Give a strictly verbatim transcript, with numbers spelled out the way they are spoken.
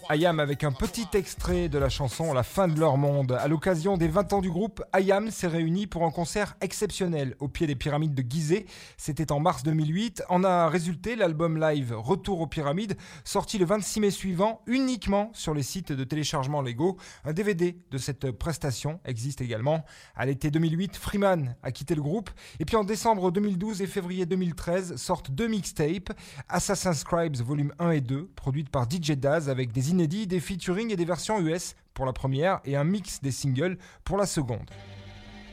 I A M avec un petit extrait de la chanson La fin de leur monde. À l'occasion des vingt ans du groupe, I A M s'est réuni pour un concert exceptionnel au pied des pyramides de Gizeh. C'était en mars deux mille huit. En a résulté l'album live Retour aux pyramides, sorti le vingt-six mai suivant uniquement sur les sites de téléchargement légaux. Un D V D de cette prestation existe également. À l'été deux mille huit, Freeman a quitté le groupe. Et puis en décembre deux mille douze et février deux mille treize sortent deux mixtapes, Assassin's Scribes volume un et deux, produites par D J Daz avec des inédits, des featuring et des versions U S pour la première et un mix des singles pour la seconde.